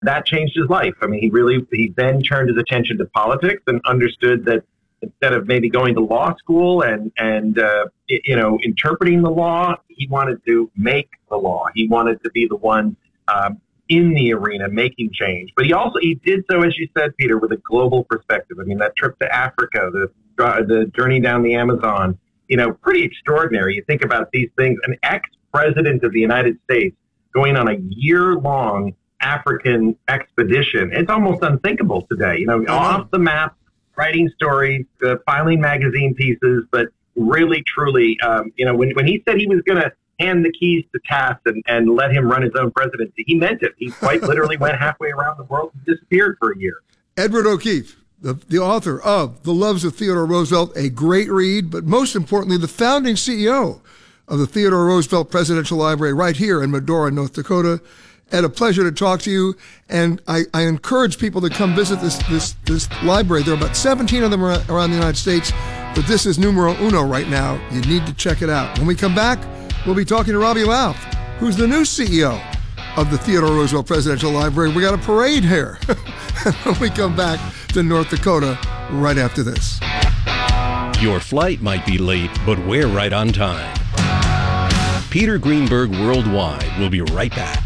that changed his life. I mean, he then turned his attention to politics and understood that instead of maybe going to law school and interpreting the law, he wanted to make the law. He wanted to be the one in the arena making change. But he did so, as you said, Peter, with a global perspective. I mean, that trip to Africa, the journey down the Amazon, pretty extraordinary. You think about these things, an ex-president of the United States going on a year-long African expedition. It's almost unthinkable today, off the map, writing stories, filing magazine pieces, but really, truly, when he said he was going to hand the keys to Tass and let him run his own presidency, he meant it. He quite literally went halfway around the world and disappeared for a year. Edward O'Keefe, the author of The Loves of Theodore Roosevelt, a great read, but most importantly, the founding CEO of the Theodore Roosevelt Presidential Library right here in Medora, North Dakota. Ed, a pleasure to talk to you, and I encourage people to come visit this library. There are about 17 of them around the United States, but this is numero uno right now. You need to check it out. When we come back, we'll be talking to Robbie Lauf, who's the new CEO of the Theodore Roosevelt Presidential Library. We got a parade here when we come back to North Dakota right after this. Your flight might be late, but we're right on time. Peter Greenberg Worldwide will be right back.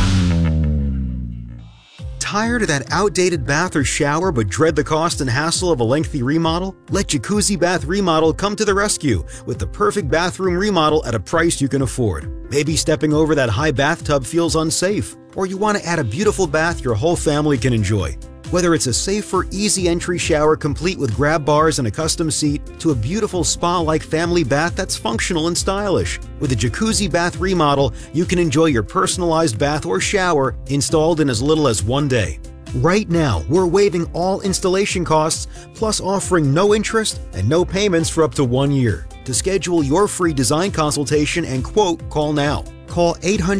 Tired of that outdated bath or shower but dread the cost and hassle of a lengthy remodel? Let Jacuzzi Bath Remodel come to the rescue with the perfect bathroom remodel at a price you can afford. Maybe stepping over that high bathtub feels unsafe, or you want to add a beautiful bath your whole family can enjoy. Whether it's a safer, easy entry shower complete with grab bars and a custom seat, to a beautiful spa-like family bath that's functional and stylish. With a Jacuzzi Bath Remodel, you can enjoy your personalized bath or shower installed in as little as 1 day. Right now, we're waiving all installation costs, plus offering no interest and no payments for up to 1 year. To schedule your free design consultation and quote, call now. Call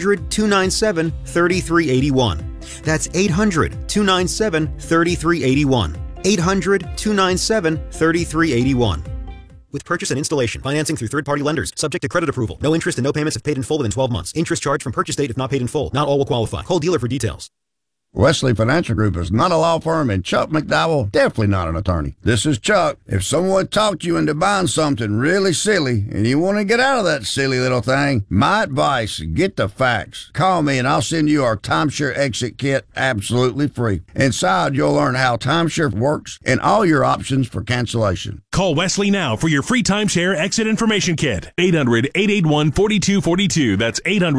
800-297-3381. That's 800-297-3381. 800-297-3381. With purchase and installation, financing through third-party lenders, subject to credit approval. No interest and no payments if paid in full within 12 months. Interest charged from purchase date if not paid in full. Not all will qualify. Call dealer for details. Wesley Financial Group is not a law firm, and Chuck McDowell, definitely not an attorney. This is Chuck. If someone talked you into buying something really silly and you want to get out of that silly little thing, my advice, get the facts. Call me and I'll send you our timeshare exit kit absolutely free. Inside, you'll learn how timeshare works and all your options for cancellation. Call Wesley now for your free timeshare exit information kit. 800-881-4242. That's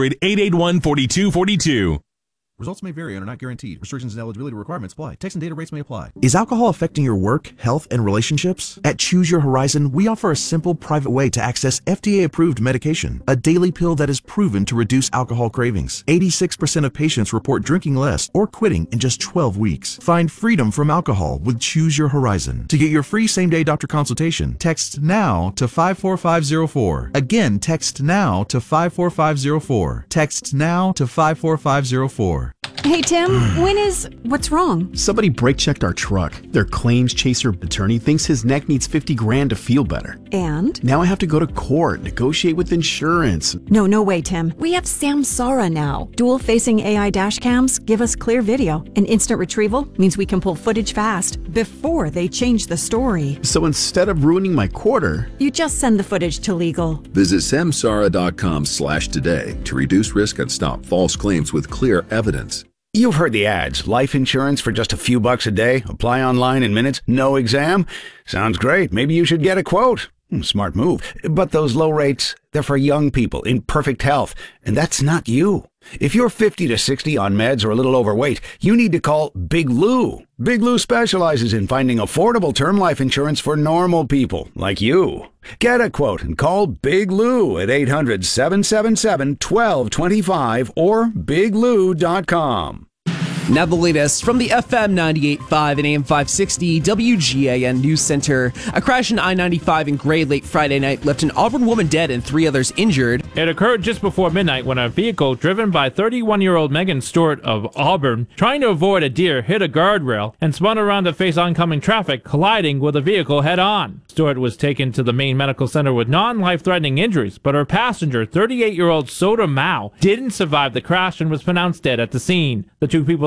800-881-4242. Results may vary and are not guaranteed. Restrictions and eligibility requirements apply. Text and data rates may apply. Is alcohol affecting your work, health, and relationships? At Choose Your Horizon, we offer a simple, private way to access FDA-approved medication, a daily pill that is proven to reduce alcohol cravings. 86% of patients report drinking less or quitting in just 12 weeks. Find freedom from alcohol with Choose Your Horizon. To get your free same-day doctor consultation, text NOW to 54504. Again, text NOW to 54504. Text NOW to 54504. Hey, Tim, what's wrong? Somebody brake checked our truck. Their claims chaser attorney thinks his neck needs $50,000 to feel better. And? Now I have to go to court, negotiate with insurance. No way, Tim. We have Samsara now. Dual-facing AI dash cams give us clear video, and instant retrieval means we can pull footage fast before they change the story. So instead of ruining my quarter, you just send the footage to legal. Visit samsara.com/today to reduce risk and stop false claims with clear evidence. You've heard the ads. Life insurance for just a few bucks a day. Apply online in minutes. No exam. Sounds great. Maybe you should get a quote. Smart move. But those low rates, they're for young people in perfect health. And that's not you. If you're 50 to 60 on meds or a little overweight, you need to call Big Lou. Big Lou specializes in finding affordable term life insurance for normal people like you. Get a quote and call Big Lou at 800-777-1225 or biglou.com. Now the latest from the FM 98.5 and AM 560 WGAN News Center. A crash in I-95 in Gray late Friday night left an Auburn woman dead and 3 others injured. It occurred just before midnight when a vehicle driven by 31-year-old Megan Stewart of Auburn, trying to avoid a deer, hit a guardrail and spun around to face oncoming traffic, colliding with a vehicle head-on. Stewart was taken to the Maine Medical Center with non-life-threatening injuries, but her passenger, 38-year-old Soda Mao, didn't survive the crash and was pronounced dead at the scene. The 2 people that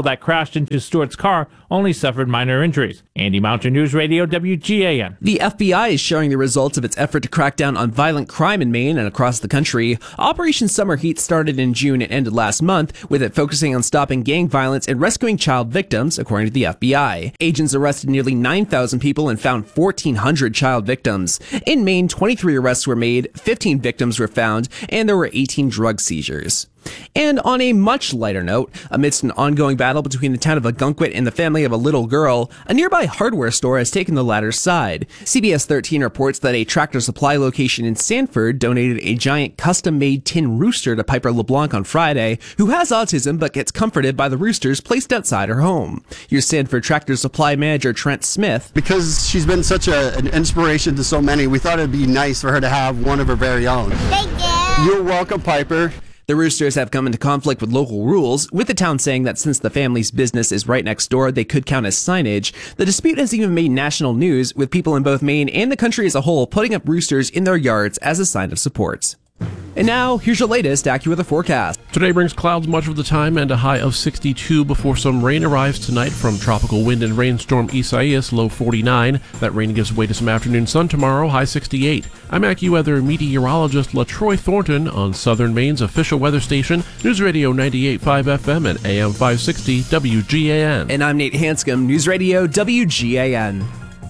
that crashed into Stewart's car only suffered minor injuries. Andy Mountain, News Radio, WGAN. The FBI is sharing the results of its effort to crack down on violent crime in Maine and across the country. Operation Summer Heat started in June and ended last month, with it focusing on stopping gang violence and rescuing child victims, according to the FBI. Agents arrested nearly 9,000 people and found 1,400 child victims. In Maine, 23 arrests were made, 15 victims were found, and there were 18 drug seizures. And on a much lighter note, amidst an ongoing battle between the town of Ogunquit and the family of a little girl, a nearby hardware store has taken the latter's side. CBS 13 reports that a Tractor Supply location in Sanford donated a giant custom-made tin rooster to Piper LeBlanc on Friday, who has autism but gets comforted by the roosters placed outside her home. Here's Sanford Tractor Supply manager Trent Smith. Because she's been such an inspiration to so many, we thought it'd be nice for her to have one of her very own. Thank you. You're welcome, Piper. The roosters have come into conflict with local rules, with the town saying that since the family's business is right next door, they could count as signage. The dispute has even made national news, with people in both Maine and the country as a whole putting up roosters in their yards as a sign of support. And now, here's your latest AccuWeather forecast. Today brings clouds much of the time and a high of 62 before some rain arrives tonight from tropical wind and rainstorm Isaias, low 49. That rain gives way to some afternoon sun tomorrow, high 68. I'm AccuWeather meteorologist LaTroy Thornton on Southern Maine's official weather station, News Radio 98.5 FM and AM 560 WGAN. And I'm Nate Hanscom, News Radio WGAN.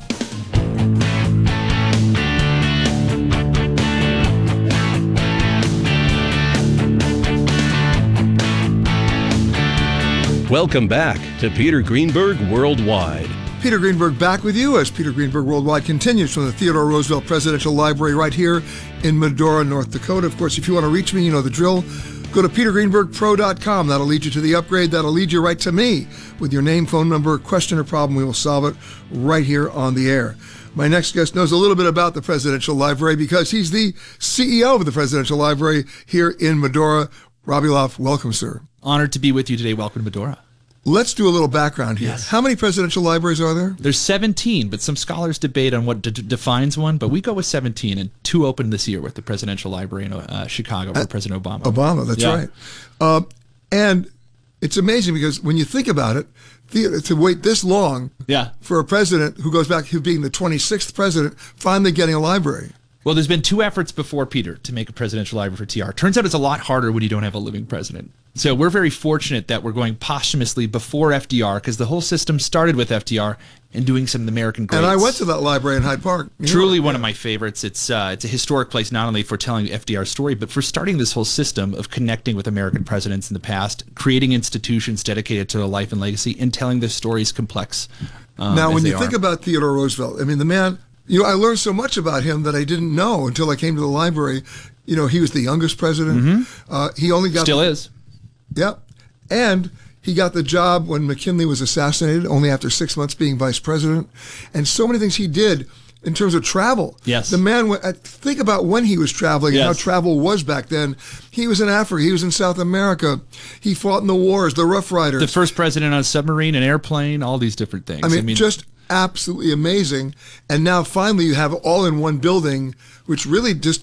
Welcome back to Peter Greenberg Worldwide. Peter Greenberg back with you as Peter Greenberg Worldwide continues from the Theodore Roosevelt Presidential Library right here in Medora, North Dakota. Of course, if you want to reach me, you know the drill. Go to petergreenbergpro.com. That'll lead you to the upgrade. That'll lead you right to me with your name, phone number, question, or problem. We will solve it right here on the air. My next guest knows a little bit about the Presidential Library because he's the CEO of the Presidential Library here in Medora. Robbie Loff, welcome, sir. Honored to be with you today. Welcome to Medora. Let's do a little background here. Yes. How many presidential libraries are there? There's 17, but some scholars debate on what defines one, but we go with 17, and 2 opened this year with the Presidential Library in Chicago for President Obama. Obama, that's right. And it's amazing because when you think about it, to wait this long for a president who goes back to being the 26th president, finally getting a library. Well, there's been 2 efforts before Peter to make a presidential library for TR. Turns out it's a lot harder when you don't have a living president. So we're very fortunate that we're going posthumously before FDR because the whole system started with FDR and doing some of the American greats. And I went to that library in Hyde Park. Truly one of my favorites. It's a historic place not only for telling FDR's story, but for starting this whole system of connecting with American presidents in the past, creating institutions dedicated to their life and legacy, and telling their stories complex. Now, when you think about Theodore Roosevelt, I mean, the man... You know, I learned so much about him that I didn't know until I came to the library. You know, he was the youngest president. He only got... Still is. Yep. And he got the job when McKinley was assassinated, only after 6 months being vice president. And so many things he did in terms of travel. Yes. The man, think about when he was traveling and how travel was back then. He was in Africa. He was in South America. He fought in the wars, the Rough Riders. The first president on a submarine, an airplane, all these different things. I mean just... absolutely amazing. And now finally you have it all in one building, which really just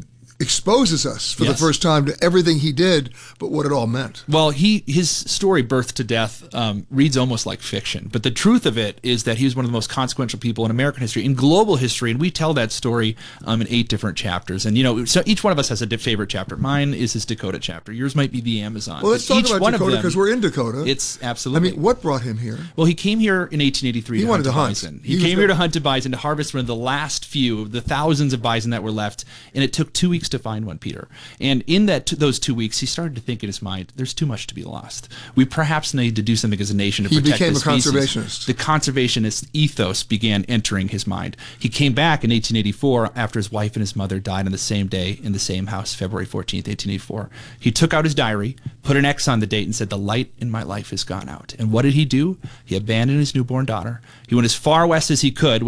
exposes us for the first time to everything he did, but what it all meant. Well, his story, Birth to Death, reads almost like fiction. But the truth of it is that he was one of the most consequential people in American history, in global history, and we tell that story in 8 different chapters. And, you know, so each one of us has a favorite chapter. Mine is his Dakota chapter. Yours might be the Amazon. Well, let's talk about Dakota because we're in Dakota. It's absolutely. I mean, what brought him here? Well, he came here in 1883 He wanted to hunt. Bison. He came here to hunt a bison, to harvest one of the last few of the thousands of bison that were left, and it took 2 weeks to find one, Peter. And in those 2 weeks, he started to think in his mind, there's too much to be lost. We perhaps need to do something as a nation to protect this species. He became a conservationist. The conservationist ethos began entering his mind. He came back in 1884 after his wife and his mother died on the same day in the same house, February 14th, 1884. He took out his diary, put an X on the date, and said, the light in my life has gone out. And what did he do? He abandoned his newborn daughter. He went as far west as he could, which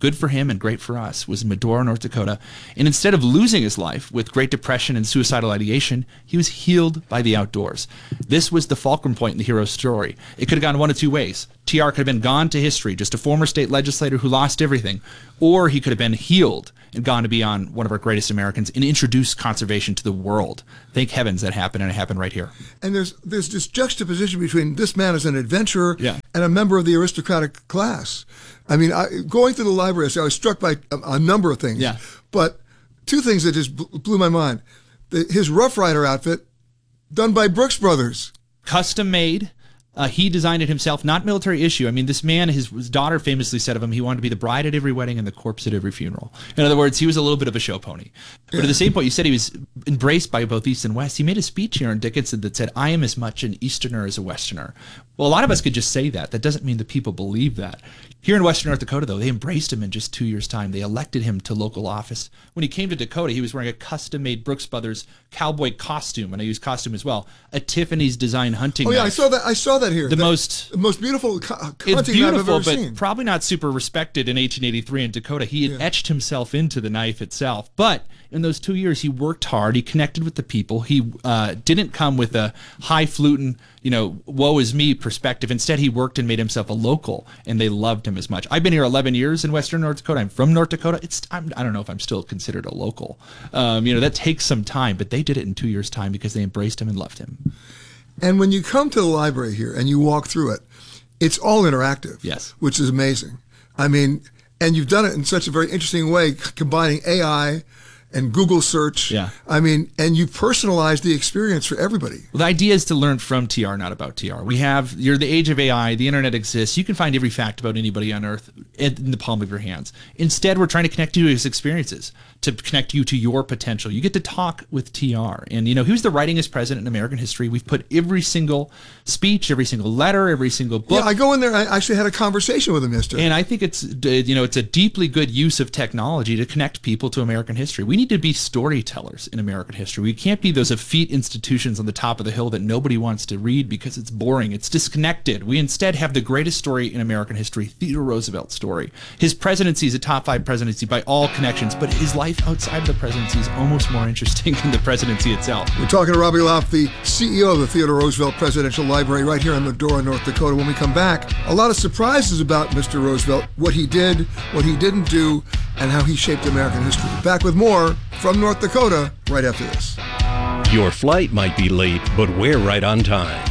good for him and great for us, was in Medora, North Dakota. And instead of losing his life with Great Depression and suicidal ideation, he was healed by the outdoors. This was the fulcrum point in the hero's story. It could have gone one of two ways. TR could have been gone to history, just a former state legislator who lost everything, or he could have been healed and gone to be on one of our greatest Americans and introduce conservation to the world. Thank heavens that happened, and it happened right here. And there's this juxtaposition between this man as an adventurer Yeah. and a member of the aristocratic class. I mean, going through the library, I was struck by a number of things. Yeah. But two things that just blew my mind. His Rough Rider outfit, done by Brooks Brothers. Custom made. He designed it himself, not military issue. I mean, this man, his daughter famously said of him, he wanted to be the bride at every wedding and the corpse at every funeral. In other words, he was a little bit of a show pony. But at the same point, you said he was embraced by both East and West. He made a speech here in Dickinson that said, I am as much an Easterner as a Westerner. Well, a lot of us could just say that. That doesn't mean that people believe that. Here in Western North Dakota, though, they embraced him in just 2 years' time. They elected him to local office. When he came to Dakota, he was wearing a custom-made Brooks Brothers cowboy costume, and I use costume as well, a Tiffany's design hunting knife. I saw that here. The most beautiful it's hunting knife I've beautiful, ever but seen. probably not super respected in 1883 in Dakota. He had etched himself into the knife itself. But in those 2 years, he worked hard. He connected with the people. He didn't come with a highfalutin, woe is me perspective. Instead, he worked and made himself a local, and they loved him as much. I've been here 11 years in Western North Dakota. I'm from North Dakota. I don't know if I'm still considered a local. That takes some time, but they did it in 2 years' time because they embraced him and loved him. And when you come to the library here and you walk through it, it's all interactive. Yes. Which is amazing. I mean, and you've done it in such a very interesting way, combining AI and Google search. Yeah. I mean, and you personalize the experience for everybody. Well, the idea is to learn from TR, not about TR. You're the age of AI, the internet exists. You can find every fact about anybody on earth in the palm of your hands. Instead, we're trying to connect you to his experiences, to connect you to your potential. You get to talk with TR. And, he was the writingest president in American history. We've put every single speech, every single letter, every single book. Yeah, I go in there, I actually had a conversation with him yesterday. And I think it's a deeply good use of technology to connect people to American history. We need to be storytellers in American history. We can't be those effete institutions on the top of the hill that nobody wants to read because it's boring. It's disconnected. We instead have the greatest story in American history, Theodore Roosevelt's story. His presidency is a top 5 presidency by all connections, but his life outside the presidency is almost more interesting than the presidency itself. We're talking to Robbie Loft, the CEO of the Theodore Roosevelt Presidential Library right here in Medora, North Dakota. When we come back, a lot of surprises about Mr. Roosevelt, what he did, what he didn't do, and how he shaped American history. Back with more from North Dakota right after this. Your flight might be late, but we're right on time.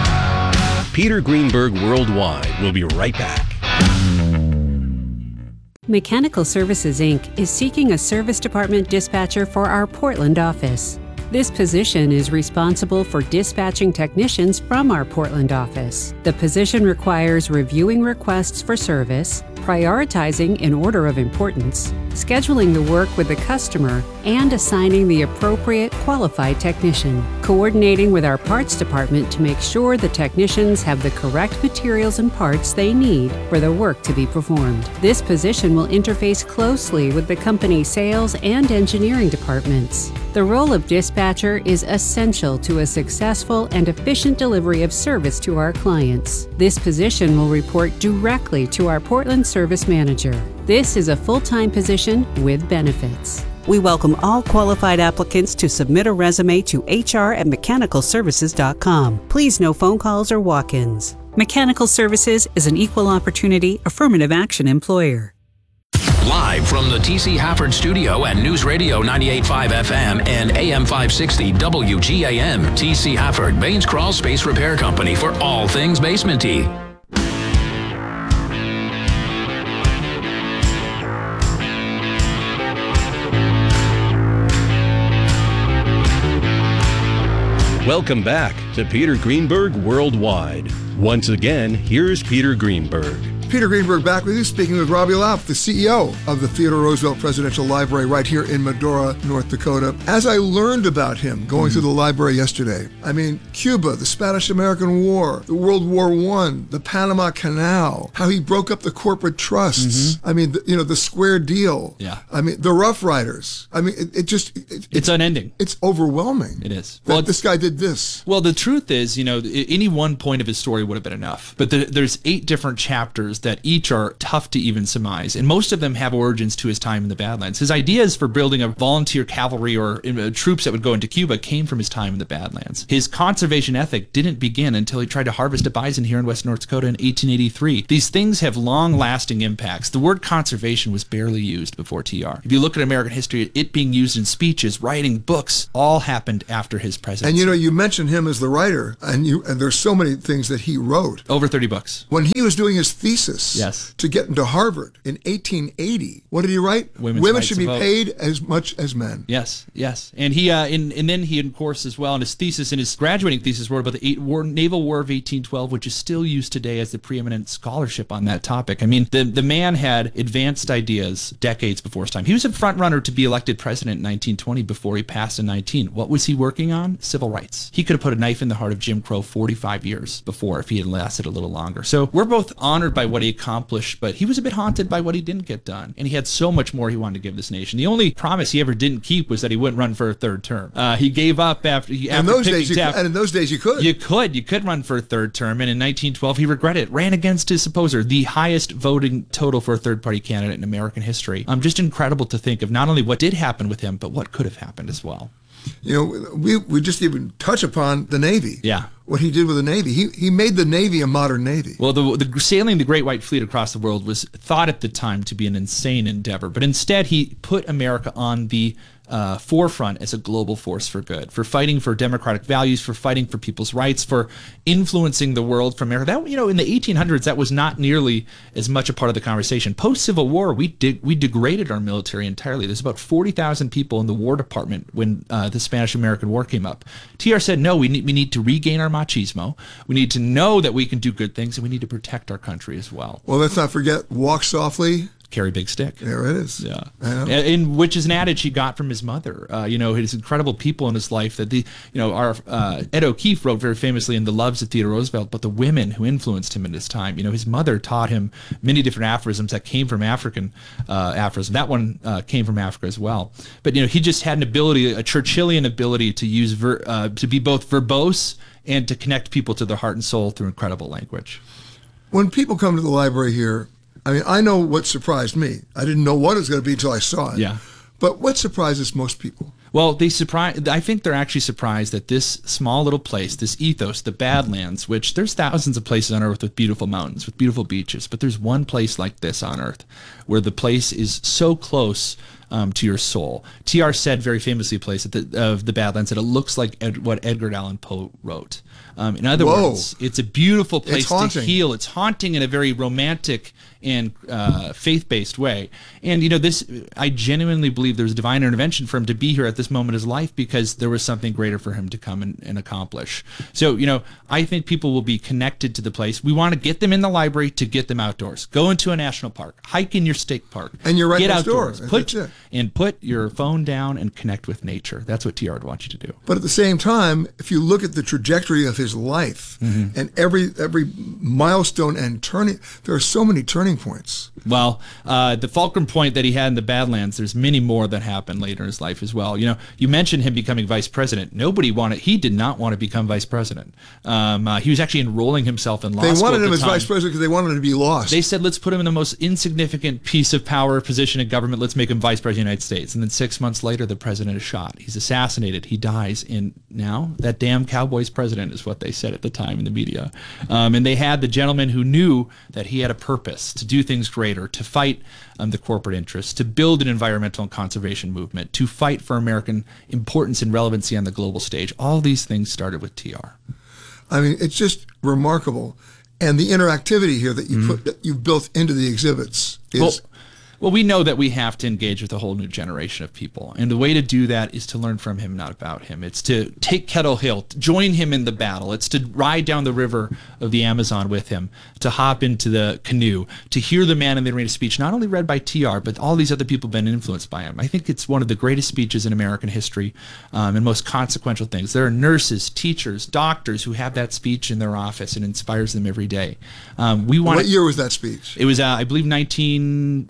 Peter Greenberg Worldwide will be right back. Mechanical Services, Inc. is seeking a service department dispatcher for our Portland office. This position is responsible for dispatching technicians from our Portland office. The position requires reviewing requests for service, prioritizing in order of importance, scheduling the work with the customer, and assigning the appropriate qualified technician, coordinating with our parts department to make sure the technicians have the correct materials and parts they need for the work to be performed. This position will interface closely with the company's sales and engineering departments. The role of dispatcher is essential to a successful and efficient delivery of service to our clients. This position will report directly to our Portland Service Manager. This is a full-time position with benefits. We welcome all qualified applicants to submit a resume to hr@mechanicalservices.com. Please no phone calls or walk-ins. Mechanical Services is an equal opportunity affirmative action employer. Live from the T.C. Hafford Studio at News Radio 98.5 FM and AM 560 WGAM. T.C. Hafford, Baines Crawl Space Repair Company for all things basement-y. Welcome back to Peter Greenberg Worldwide. Once again, here's Peter Greenberg. Peter Greenberg back with you, speaking with Robbie Loft, the CEO of the Theodore Roosevelt Presidential Library right here in Medora, North Dakota. As I learned about him going through the library yesterday, I mean, Cuba, the Spanish-American War, the World War I, the Panama Canal, how he broke up the corporate trusts. I mean, the square deal. Yeah. I mean, the Rough Riders. I mean, it's unending. It's overwhelming. It is. Well, this guy did this. Well, the truth is, any one point of his story would have been enough. But there's 8 different chapters that each are tough to even surmise, and most of them have origins to his time in the Badlands. His ideas for building a volunteer cavalry or troops that would go into Cuba came from his time in the Badlands. His conservation ethic didn't begin until he tried to harvest a bison here in West North Dakota in 1883. These things have long-lasting impacts. The word conservation was barely used before TR. If you look at American history, it being used in speeches, writing, books, all happened after his presidency. And you know, you mentioned him as the writer, and there's so many things that he wrote. Over 30 books. When he was doing his thesis to get into Harvard in 1880, what did he write? Women should be paid as much as men. Yes. And he and then he, of course, as well, in his thesis, in his graduating thesis, wrote about the Naval War of 1812, which is still used today as the preeminent scholarship on that topic. I mean, the man had advanced ideas decades before his time. He was a front runner to be elected president in 1920 before he passed in 19. What was he working on? Civil rights. He could have put a knife in the heart of Jim Crow 45 years before if he had lasted a little longer. So we're both honored by what he accomplished, but he was a bit haunted by what he didn't get done. And he had so much more he wanted to give this nation. The only promise he ever didn't keep was that he wouldn't run for a third term. He gave up after in those days you could. You could run for a third term, and in 1912 he regretted it. Ran against his opposer, the highest voting total for a third-party candidate in American history. Just incredible to think of not only what did happen with him, but what could have happened as well. You know, we just even touch upon the Navy. Yeah. What he did with the Navy. He made the Navy a modern Navy. Well, the sailing the Great White Fleet across the world was thought at the time to be an insane endeavor, but instead he put America on the forefront as a global force for good, for fighting for democratic values, for fighting for people's rights, for influencing the world from America. That, you know, in the 1800s, that was not nearly as much a part of the conversation. Post-Civil War, we degraded our military entirely. There's about 40,000 people in the War Department when the Spanish-American War came up. TR said, no, we need to regain our machismo. We need to know that we can do good things, and we need to protect our country as well. Well, let's not forget, walk softly, carry big stick. There it is. Yeah, and which is an adage he got from his mother. His incredible people in his life that our Ed O'Keefe wrote very famously in The Loves of Theodore Roosevelt, but the women who influenced him in his time. His mother taught him many different aphorisms that came from African aphorisms. That one came from Africa as well. But he just had an ability, a Churchillian ability to use to be both verbose and to connect people to their heart and soul through incredible language. When people come to the library here, I mean, I know what surprised me. I didn't know what it was going to be until I saw it. Yeah. But what surprises most people? Well, I think they're actually surprised that this small little place, this ethos, the Badlands, which there's thousands of places on Earth with beautiful mountains, with beautiful beaches, but there's one place like this on Earth where the place is so close to your soul. TR said very famously, of the Badlands, that it looks like what Edgar Allan Poe wrote. In other words, it's a beautiful place to heal. It's haunting in a very romantic and faith-based way. And I genuinely believe there's divine intervention for him to be here at this moment in his life because there was something greater for him to come and accomplish. So, I think people will be connected to the place. We want to get them in the library to get them outdoors. Go into a national park. Hike in your state park. And you're right get next outdoors. door. Put your phone down and connect with nature. That's what TR would want you to do. But at the same time, if you look at the trajectory of his life and every milestone and turning, there are so many turning points. Well, the fulcrum point that he had in the Badlands, there's many more that happened later in his life as well. You mentioned him becoming vice president. He did not want to become vice president. He was actually enrolling himself in law school. They wanted him as vice president because they wanted him to be lost. They said, let's put him in the most insignificant piece of power position in government. Let's make him vice president of the United States. And then 6 months later, the president is shot. He's assassinated. He dies. And now that damn cowboy's president is what they said at the time in the media. And they had the gentleman who knew that he had a purpose to do things greater, to fight the corporate interests, to build an environmental and conservation movement, to fight for American importance and relevancy on the global stage. All these things started with TR. I mean, it's just remarkable. And the interactivity here that you've built into the exhibits is... Well, we know that we have to engage with a whole new generation of people. And the way to do that is to learn from him, not about him. It's to take Kettle Hill, join him in the battle. It's to ride down the river of the Amazon with him, to hop into the canoe, to hear the Man in the Arena speech, not only read by TR, but all these other people have been influenced by him. I think it's one of the greatest speeches in American history and most consequential things. There are nurses, teachers, doctors who have that speech in their office and inspires them every day. What year was that speech? It was, I believe, 1914.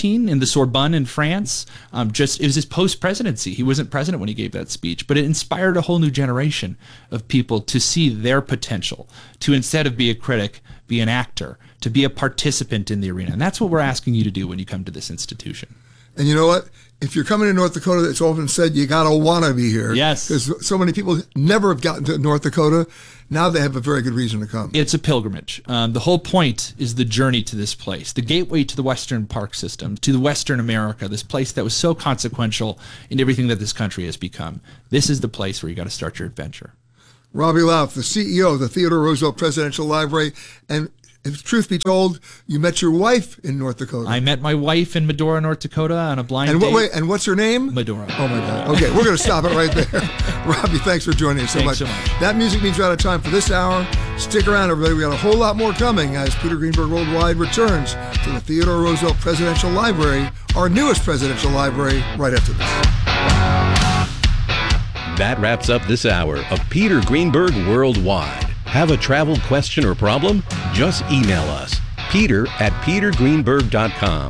routine in the Sorbonne in France. It was his post-presidency. He wasn't president when he gave that speech, but it inspired a whole new generation of people to see their potential, to instead of be a critic, be an actor, to be a participant in the arena. And that's what we're asking you to do when you come to this institution. And you know what? If you're coming to North Dakota, it's often said you got to want to be here. Yes. Because so many people never have gotten to North Dakota. Now they have a very good reason to come. It's a pilgrimage. The whole point is the journey to this place, the gateway to the Western park system, to the Western America, this place that was so consequential in everything that this country has become. This is the place where you got to start your adventure. Robbie Louth, the CEO of the Theodore Roosevelt Presidential Library, and if truth be told, you met your wife in North Dakota. I met my wife in Medora, North Dakota on a blind date. Wait, and what's her name? Medora. Oh, my God. Okay, we're going to stop it right there. Robbie, thanks for joining us so much. That music means we're out of time for this hour. Stick around, everybody. We got a whole lot more coming as Peter Greenberg Worldwide returns to the Theodore Roosevelt Presidential Library, our newest presidential library, right after this. That wraps up this hour of Peter Greenberg Worldwide. Have a travel question or problem? Just email us, peter@petergreenberg.com.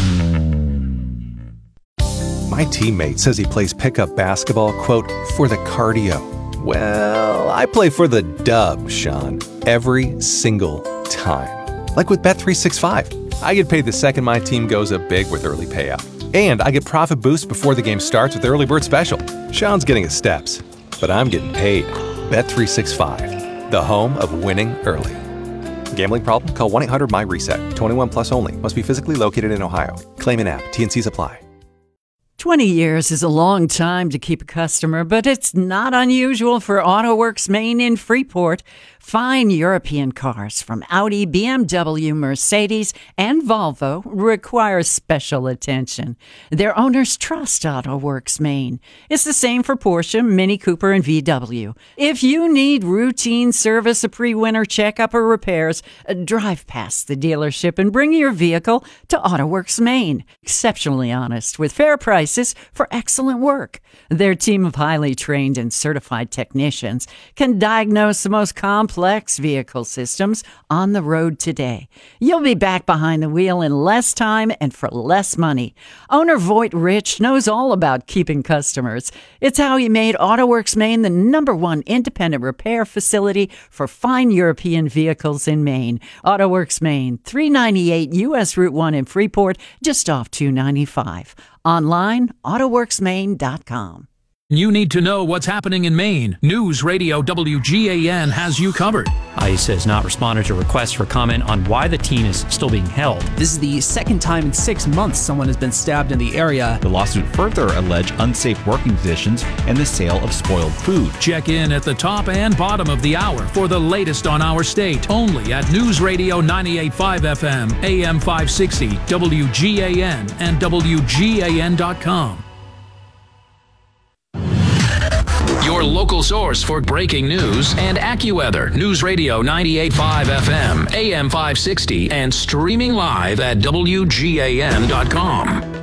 My teammate says he plays pickup basketball, quote, for the cardio. Well, I play for the dub, Sean, every single time. Like with Bet365. I get paid the second my team goes up big with early payout. And I get profit boost before the game starts with Early Bird Special. Sean's getting his steps, but I'm getting paid. Bet365, the home of winning early. Gambling problem? Call 1-800-MY-RESET. 21 plus only. Must be physically located in Ohio. Claim in app. T&Cs apply. 20 years is a long time to keep a customer, but it's not unusual for AutoWorks Maine in Freeport. Fine European cars from Audi, BMW, Mercedes, and Volvo require special attention. Their owners trust AutoWorks Maine. It's the same for Porsche, Mini Cooper, and VW. If you need routine service, a pre-winter checkup, or repairs, drive past the dealership and bring your vehicle to AutoWorks Maine. Exceptionally honest, with fair prices for excellent work. Their team of highly trained and certified technicians can diagnose the most complex vehicle systems on the road today. You'll be back behind the wheel in less time and for less money. Owner Voight Rich knows all about keeping customers. It's how he made AutoWorks Maine the #1 independent repair facility for fine European vehicles in Maine. AutoWorks Maine, 398 U.S. Route 1 in Freeport, just off 295. Online, autoworksmaine.com. You need to know what's happening in Maine. News Radio WGAN has you covered. ICE has not responded to requests for comment on why the teen is still being held. This is the second time in 6 months someone has been stabbed in the area. The lawsuit further alleged unsafe working conditions and the sale of spoiled food. Check in at the top and bottom of the hour for the latest on our state, only at News Radio 98.5 FM, AM 560, WGAN, and WGAN.com. Your local source for breaking news and AccuWeather. News Radio 98.5 FM, AM 560, and streaming live at WGAN.com.